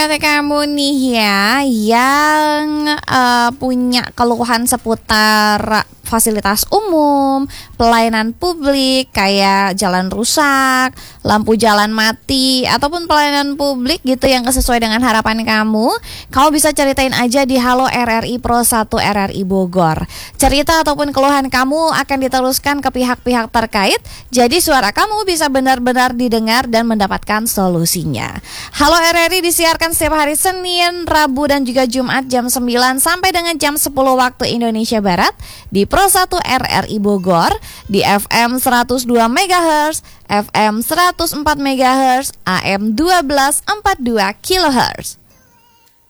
buat kamu nih ya yang punya keluhan seputar fasilitas umum, pelayanan publik kayak jalan rusak, lampu jalan mati, ataupun pelayanan publik gitu yang sesuai dengan harapan kamu bisa ceritain aja di Halo RRI Pro 1 RRI Bogor. Cerita ataupun keluhan kamu akan diteruskan ke pihak-pihak terkait, jadi suara kamu bisa benar-benar didengar dan mendapatkan solusinya. Halo RRI disiarkan setiap hari Senin, Rabu, dan juga Jumat jam 9 sampai dengan jam 10 waktu Indonesia Barat di Pro 1 RRI Bogor, di FM 102 MHz, FM 104 MHz, AM 1242 kHz.